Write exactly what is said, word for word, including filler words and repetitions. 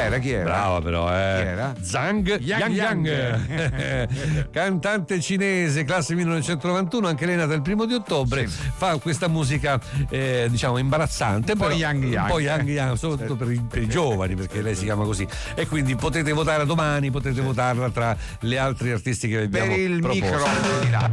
era? Chi era? Brava però, eh. Chi era? Zhang Yang Yang, Yang. Cantante cinese, classe millenovecentonovantuno, anche lei nata il primo di ottobre, sì. Fa questa musica eh, diciamo imbarazzante, un po' Yang Yang, un po' Yang Yang, soprattutto per i, per i giovani, perché lei si chiama così, e quindi potete votare domani, potete votarla tra le altre artisti che vi abbiamo per il proposto. microfono di là.